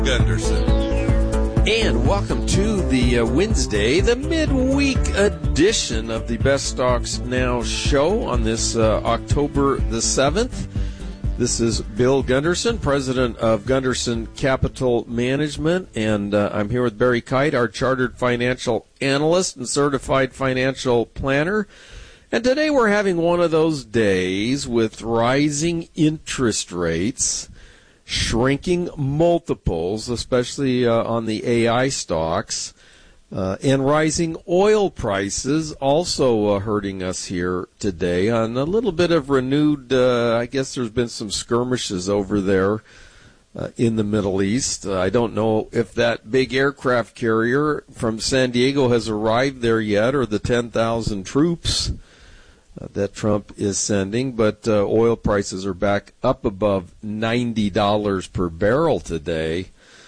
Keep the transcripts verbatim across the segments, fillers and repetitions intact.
Gunderson. And welcome to the uh, Wednesday, the midweek edition of the Best Stocks Now show on this uh, October the seventh. This is Bill Gunderson, president of Gunderson Capital Management, and uh, I'm here with Barry Kite, our chartered financial analyst and certified financial planner. And today we're having one of those days with rising interest rates, shrinking multiples, especially uh, on the A I stocks, uh, and rising oil prices also uh, hurting us here today on a little bit of renewed, uh, I guess there's been some skirmishes over there uh, in the Middle East. Uh, I don't know if that big aircraft carrier from San Diego has arrived there yet, or the ten thousand troops Uh, that Trump is sending, but uh, oil prices are back up above ninety dollars per barrel today.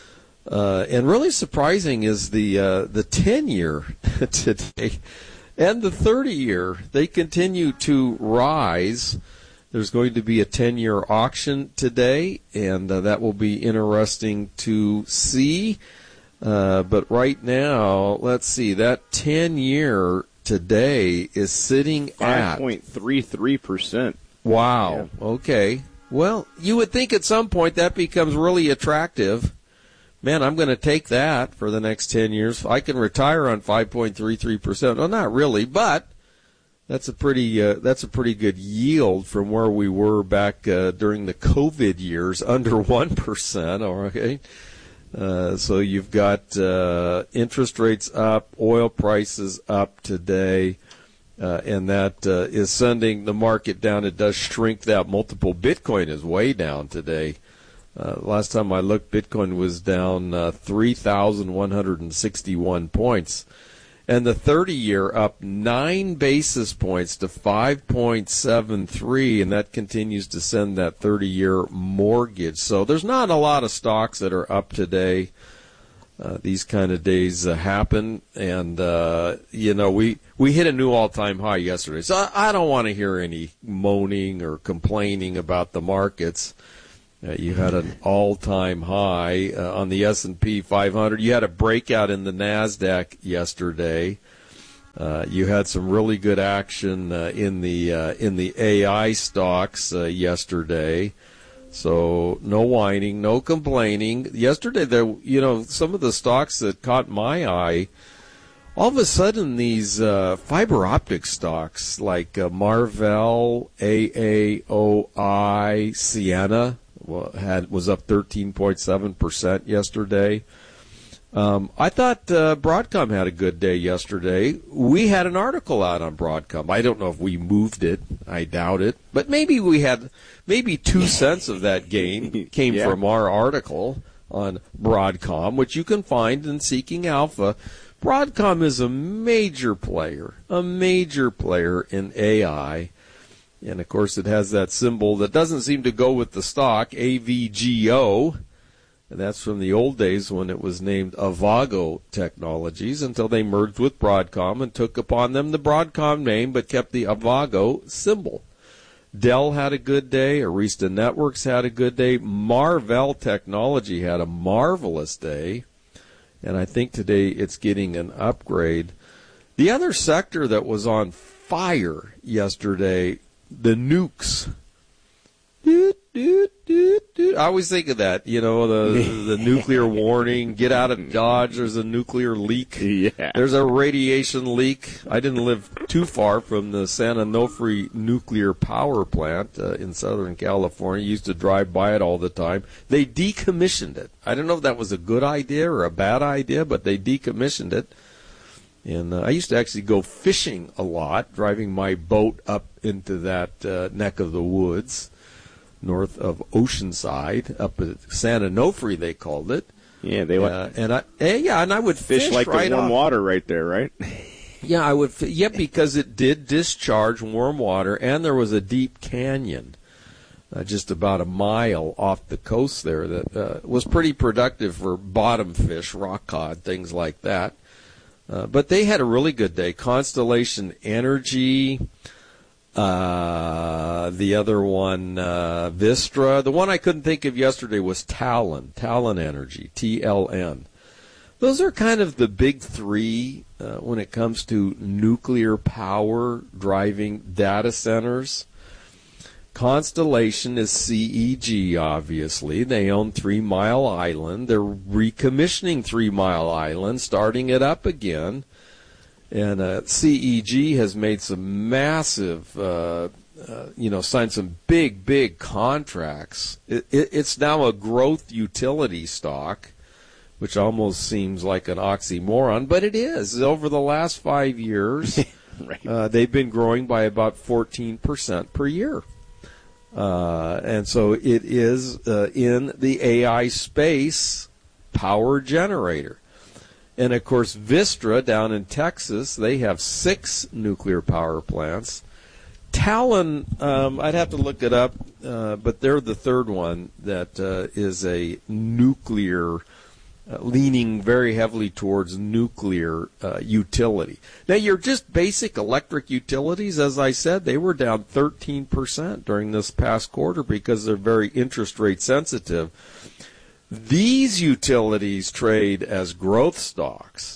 Uh, and really surprising is the uh, the ten-year today and the thirty-year. They continue to rise. There's going to be a ten-year auction today, and uh, that will be interesting to see. Uh, but right now, let's see, that ten-year today is sitting at five point three three percent. Wow. Yeah. Okay. Well, you would think at some point that becomes really attractive. Man, I'm going to take that for the next ten years. I can retire on five point three three percent. Well, not really, but that's a pretty uh, that's a pretty good yield from where we were back uh, during the COVID years, under one percent, okay? Uh, so you've got uh, interest rates up, oil prices up today, uh, and that uh, is sending the market down. It does shrink that multiple. Bitcoin is way down today. Uh, last time I looked, Bitcoin was down uh, three thousand one hundred sixty-one points. And the thirty-year up nine basis points to five point seven three, and that continues to send that thirty-year mortgage. So there's not a lot of stocks that are up today. Uh, these kind of days uh, happen, and, uh, you know, we, we hit a new all-time high yesterday. So I, I don't want to hear any moaning or complaining about the markets. Uh, you had an all-time high uh, on the S and P five hundred. You had a breakout in the NASDAQ yesterday. Uh, you had some really good action uh, in the uh, in the A I stocks uh, yesterday. So no whining, no complaining. Yesterday, there, you know, some of the stocks that caught my eye, all of a sudden these uh, fiber optic stocks like uh, Marvell, A A O I, Ciena, Well, had was up thirteen point seven percent yesterday. Um, I thought uh, Broadcom had a good day yesterday. We had an article out on Broadcom. I don't know if we moved it. I doubt it. But maybe we had, maybe two cents of that gain came yeah. from our article on Broadcom, which you can find in Seeking Alpha. Broadcom is a major player, a major player in A I. And, of course, it has that symbol that doesn't seem to go with the stock, A V G O. And that's from the old days when it was named Avago Technologies, until they merged with Broadcom and took upon them the Broadcom name but kept the Avago symbol. Dell had a good day. Arista Networks had a good day. Marvell Technology had a marvelous day. And I think today it's getting an upgrade. The other sector that was on fire yesterday, the nukes. Doot, doot, doot, doot. I always think of that, you know, the the nuclear warning, get out of Dodge, there's a nuclear leak. Yeah. There's a radiation leak. I didn't live too far from the San Onofre nuclear power plant uh, in Southern California. Used to drive by it all the time. They decommissioned it. I don't know if that was a good idea or a bad idea, but they decommissioned it. And uh, I used to actually go fishing a lot, driving my boat up into that uh, neck of the woods, north of Oceanside, up at San Onofre, they called it. Yeah, they would. Uh, and I, eh, yeah, and I would fish, fish like right the warm off. water right there, right? Yeah, I would. Yeah, because it did discharge warm water, and there was a deep canyon, uh, just about a mile off the coast there, that uh, was pretty productive for bottom fish, rock cod, things like that. Uh, but they had a really good day. Constellation Energy, Uh, the other one, uh, Vistra. The one I couldn't think of yesterday was Talon, Talon Energy, T L N. Those are kind of the big three uh, when it comes to nuclear power driving data centers. Constellation is C E G, obviously. They own Three Mile Island. They're recommissioning Three Mile Island, starting it up again. And uh, C E G has made some massive, uh, uh, you know, signed some big, big contracts. It, it, it's now a growth utility stock, which almost seems like an oxymoron, but it is. Over the last five years, right. uh, they've been growing by about fourteen percent per year. Uh, and so it is uh, in the A I space power generator. And, of course, Vistra down in Texas, they have six nuclear power plants. Talon, um, I'd have to look it up, uh, but they're the third one that uh, is a nuclear, uh, leaning very heavily towards nuclear uh, utility. Now, your just basic electric utilities, as I said, they were down thirteen percent during this past quarter because they're very interest rate sensitive. These utilities trade as growth stocks.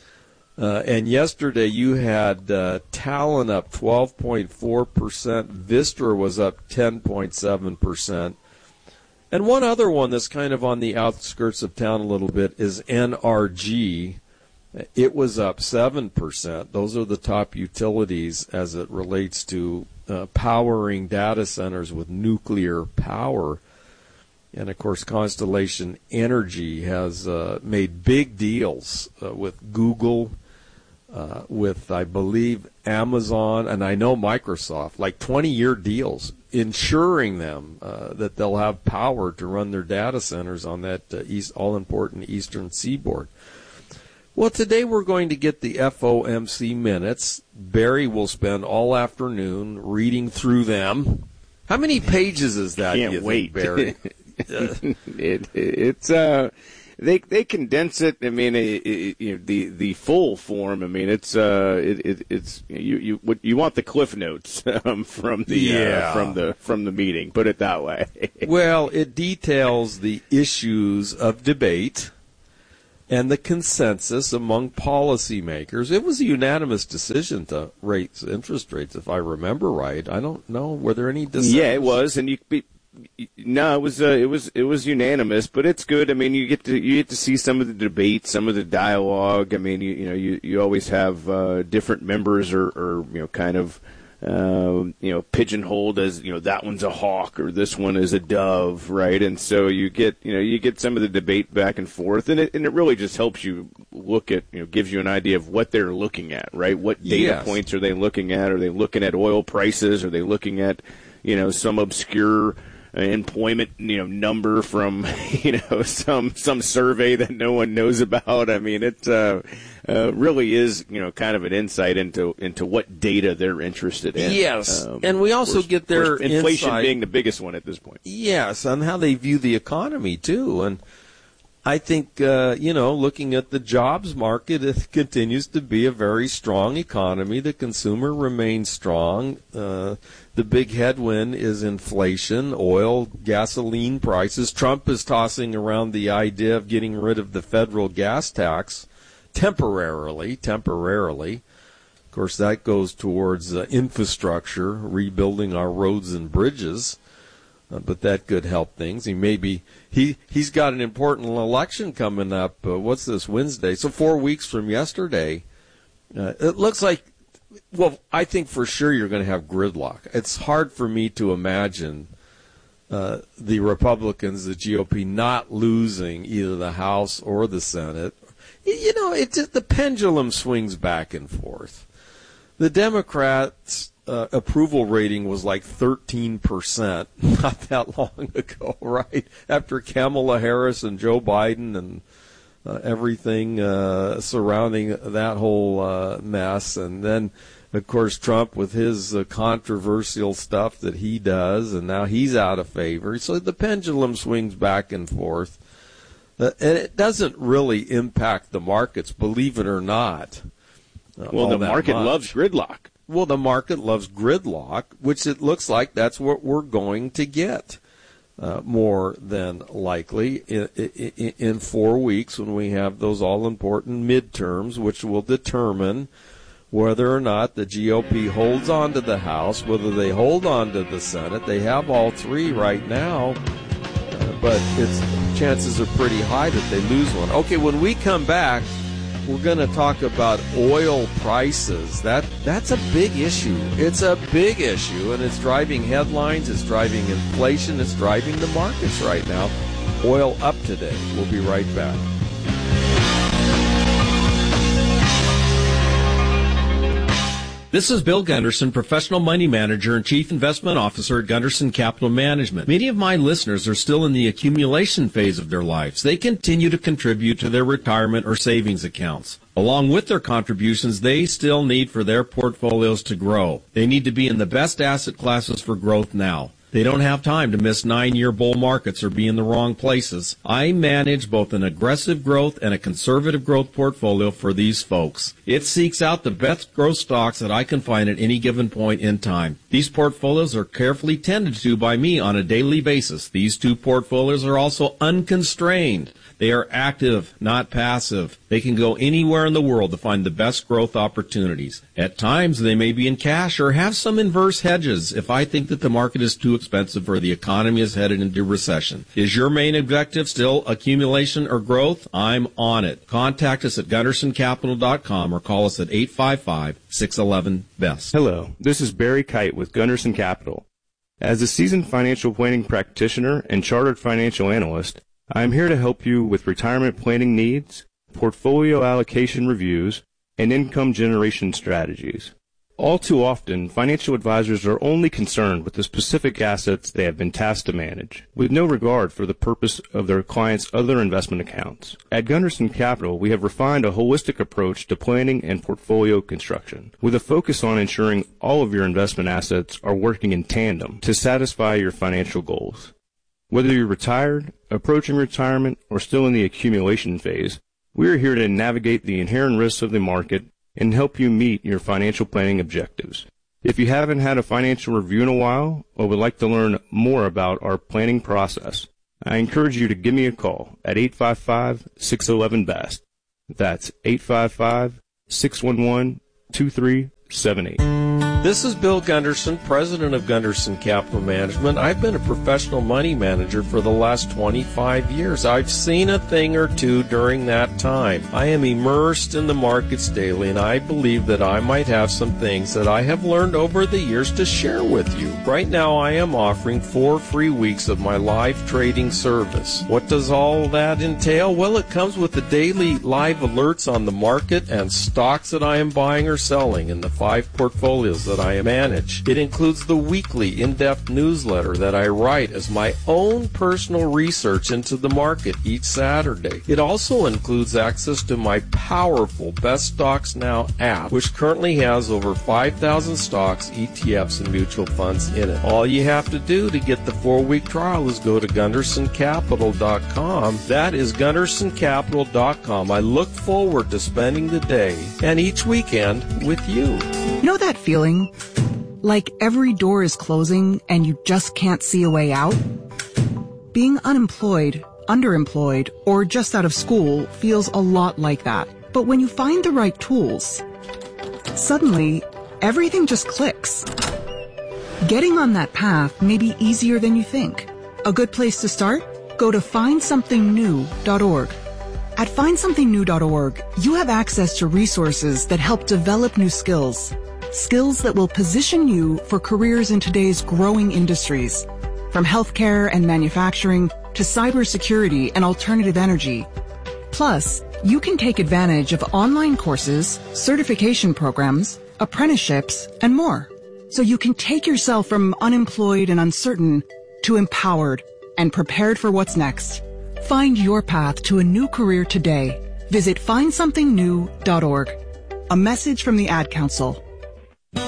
Uh, and yesterday you had uh, Talon up twelve point four percent. Vistra was up ten point seven percent. And one other one that's kind of on the outskirts of town a little bit is N R G. It was up seven percent. Those are the top utilities as it relates to uh, powering data centers with nuclear power. And, of course, Constellation Energy has uh, made big deals uh, with Google, uh, with, I believe, Amazon, and I know Microsoft, like twenty-year deals, ensuring them uh, that they'll have power to run their data centers on that uh, east, all-important eastern seaboard. Well, today we're going to get the F O M C minutes. Barry will spend all afternoon reading through them. How many pages is that, Can't you wait. think, Barry? it, it it's uh they they condense it. I mean, it, it, you know, the the full form. I mean, it's uh it, it it's you you what you want the cliff notes um, from the yeah. uh, from the from the meeting. Put it that way. Well, it details the issues of debate and the consensus among policymakers. It was a unanimous decision to raise interest rates, if I remember right. I don't know. Were there any dissents? Yeah, it was, and you. Be, No, it was uh, it was it was unanimous, but it's good. I mean, you get to you get to see some of the debate, some of the dialogue. I mean, you you know, you, you always have uh, different members or, or you know, kind of uh, you know, pigeonholed as, you know, that one's a hawk or this one is a dove, right? And so you get you know you get some of the debate back and forth, and it and it really just helps you look at, you know, gives you an idea of what they're looking at, right? What data yes. points are they looking at? Are they looking at oil prices? Are they looking at, you know, some obscure employment, you know, number from, you know, some some survey that no one knows about? I mean, it uh, uh, really is, you know, kind of an insight into into what data they're interested in. Yes, um, and we also course, get their inflation insight, being the biggest one at this point. Yes, on how they view the economy too, and I think uh, you know, looking at the jobs market, it continues to be a very strong economy. The consumer remains strong. Uh, The big headwind is inflation, oil, gasoline prices. Trump is tossing around the idea of getting rid of the federal gas tax temporarily, temporarily. Of course, that goes towards uh, infrastructure, rebuilding our roads and bridges. Uh, but that could help things. He maybe he he's got an important election coming up. Uh, what's this, Wednesday? So four weeks from yesterday. Uh, it looks like, well, I think for sure you're going to have gridlock. It's hard for me to imagine uh, the Republicans, the G O P, not losing either the House or the Senate. You know, it just, the pendulum swings back and forth. The Democrats' uh, approval rating was like thirteen percent not that long ago, right? After Kamala Harris and Joe Biden and uh, everything uh, surrounding that whole uh, mess. And then, of course, Trump with his uh, controversial stuff that he does, and now he's out of favor. So the pendulum swings back and forth. Uh, and it doesn't really impact the markets, believe it or not. Uh, well, the market much. loves gridlock. Well, the market loves gridlock, which it looks like that's what we're going to get. Uh, more than likely in, in, in four weeks when we have those all-important midterms, which will determine whether or not the G O P holds on to the House, whether they hold on to the Senate. They have all three right now, uh, but its chances are pretty high that they lose one. Okay, when we come back, we're going to talk about oil prices. That that's a big issue. It's a big issue, and it's driving headlines. It's driving inflation. It's driving the markets right now. Oil up today. We'll be right back. This is Bill Gunderson, professional money manager and chief investment officer at Gunderson Capital Management. Many of my listeners are still in the accumulation phase of their lives. They continue to contribute to their retirement or savings accounts. Along with their contributions, they still need for their portfolios to grow. They need to be in the best asset classes for growth now. They don't have time to miss nine-year bull markets or be in the wrong places. I manage both an aggressive growth and a conservative growth portfolio for these folks. It seeks out the best growth stocks that I can find at any given point in time. These portfolios are carefully tended to by me on a daily basis. These two portfolios are also unconstrained. They are active, not passive. They can go anywhere in the world to find the best growth opportunities. At times, they may be in cash or have some inverse hedges if I think that the market is too expensive or the economy is headed into recession. Is your main objective still accumulation or growth? I'm on it. Contact us at gunderson capital dot com or call us at eight five five, six one one, B E S T. Hello, this is Barry Kite with Gunderson Capital. As a seasoned financial planning practitioner and chartered financial analyst, I am here to help you with retirement planning needs, portfolio allocation reviews, and income generation strategies. All too often, financial advisors are only concerned with the specific assets they have been tasked to manage, with no regard for the purpose of their clients' other investment accounts. At Gunderson Capital, we have refined a holistic approach to planning and portfolio construction, with a focus on ensuring all of your investment assets are working in tandem to satisfy your financial goals. Whether you're retired, approaching retirement, or still in the accumulation phase, we are here to navigate the inherent risks of the market and help you meet your financial planning objectives. If you haven't had a financial review in a while or would like to learn more about our planning process, I encourage you to give me a call at eight five five, six one one, B E S T. That's eight five five, six one one, two three seven eight. This is Bill Gunderson, president of Gunderson Capital Management. I've been a professional money manager for the last twenty-five years. I've seen a thing or two during that time. I am immersed in the markets daily, and I believe that I might have some things that I have learned over the years to share with you. Right now, I am offering four free weeks of my live trading service. What does all that entail? Well, it comes with the daily live alerts on the market and stocks that I am buying or selling in the five portfolios that I manage. It includes the weekly in-depth newsletter that I write as my own personal research into the market each Saturday. It also includes access to my powerful Best Stocks Now app, which currently has over five thousand stocks, E T Fs, and mutual funds in it. All you have to do to get the four-week trial is go to gunderson capital dot com. That is gunderson capital dot com. I look forward to spending the day and each weekend with you. You know that feeling? Like every door is closing and you just can't see a way out? Being unemployed, underemployed, or just out of school feels a lot like that. But when you find the right tools, suddenly everything just clicks. Getting on that path may be easier than you think. A good place to start? Go to find something new dot org. At find something new dot org, you have access to resources that help develop new skills. Skills that will position you for careers in today's growing industries, from healthcare and manufacturing to cybersecurity and alternative energy. Plus, you can take advantage of online courses, certification programs, apprenticeships, and more. So you can take yourself from unemployed and uncertain to empowered and prepared for what's next. Find your path to a new career today. Visit find something new dot org. A message from the Ad Council.